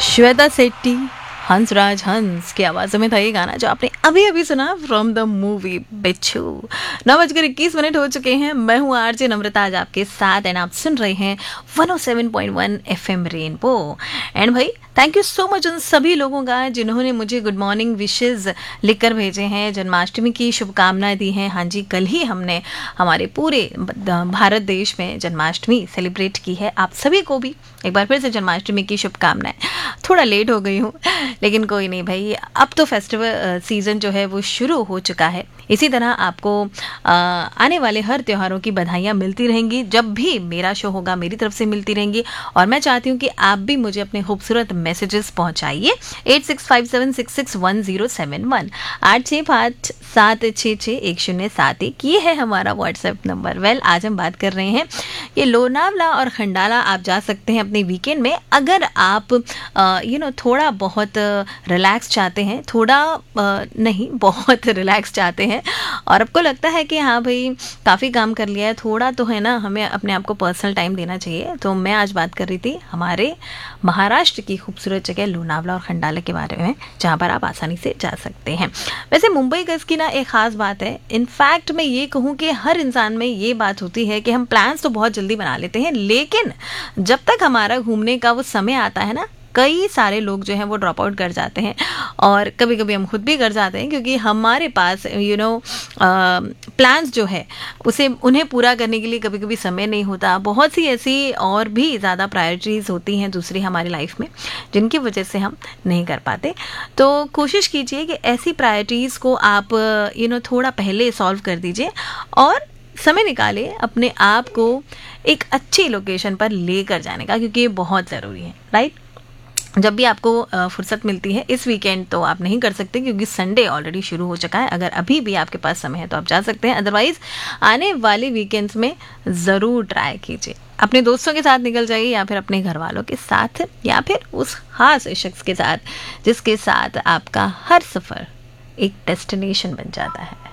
श्वेता शेट्टी, हंसराज हंस की आवाज़ों में था ये गाना जो आपने अभी अभी सुना फ्रॉम द मूवी बिच्छू। 9:21 हो चुके हैं। मैं हूँ आरजे नम्रता आज आपके साथ एंड आप सुन रहे हैं 107.1 FM रेनबो। एंड भाई थैंक यू सो मच उन सभी लोगों का जिन्होंने मुझे गुड मॉर्निंग विशेज़ लिखकर भेजे हैं, जन्माष्टमी की शुभकामनाएं दी हैं। हाँ जी, कल ही हमने हमारे पूरे भारत देश में जन्माष्टमी सेलिब्रेट की है। आप सभी को भी एक बार फिर से जन्माष्टमी की शुभकामनाएं। थोड़ा लेट हो गई हूँ लेकिन कोई नहीं भाई, अब तो फेस्टिवल सीज़न जो है वो शुरू हो चुका है। इसी तरह आपको आने वाले हर त्योहारों की बधाइयाँ मिलती रहेंगी। जब भी मेरा शो होगा मेरी तरफ से मिलती रहेंगी और मैं चाहती हूँ कि आप भी मुझे अपने खूबसूरत मैसेजेस पहुँचाइए 8657661071 8657661071। ये है हमारा व्हाट्सएप नंबर। वेल आज हम बात कर रहे हैं ये लोनावला और खंडाला आप जा सकते हैं अपने वीकेंड में अगर आप थोड़ा बहुत रिलैक्स चाहते हैं, थोड़ा नहीं बहुत रिलैक्स चाहते हैं और आपको लगता है कि हाँ भाई काफ़ी काम कर लिया है, थोड़ा तो है ना हमें अपने आप को पर्सनल टाइम देना चाहिए। तो मैं आज बात कर रही थी हमारे महाराष्ट्र की खूबसूरत जगह लोनावला और खंडाला के बारे में, जहाँ पर आप आसानी से जा सकते हैं। वैसे मुंबई का इसकी ना एक ख़ास बात है। इनफैक्ट मैं ये कहूँ कि हर इंसान में ये बात होती है कि हम प्लान्स तो बहुत जल्दी बना लेते हैं, लेकिन जब तक हमारा घूमने का वो समय आता है ना, कई सारे लोग जो हैं वो ड्रॉप आउट कर जाते हैं और कभी कभी हम खुद भी कर जाते हैं क्योंकि हमारे पास प्लान्स जो है उसे उन्हें पूरा करने के लिए कभी कभी समय नहीं होता। बहुत सी ऐसी और भी ज़्यादा प्रायोरिटीज़ होती हैं दूसरी हमारी लाइफ में जिनकी वजह से हम नहीं कर पाते। तो कोशिश कीजिए कि ऐसी प्रायोरिटीज़ को आप थोड़ा पहले सॉल्व कर दीजिए और समय निकालें अपने आप को एक अच्छी लोकेशन पर लेकर जाने का, क्योंकि ये बहुत ज़रूरी है। राइट, जब भी आपको फुर्सत मिलती है, इस वीकेंड तो आप नहीं कर सकते क्योंकि संडे ऑलरेडी शुरू हो चुका है। अगर अभी भी आपके पास समय है तो आप जा सकते हैं, अदरवाइज आने वाले वीकेंड्स में ज़रूर ट्राई कीजिए। अपने दोस्तों के साथ निकल जाइए या फिर अपने घर वालों के साथ या फिर उस खास शख्स के साथ जिसके साथ आपका हर सफ़र एक डेस्टिनेशन बन जाता है।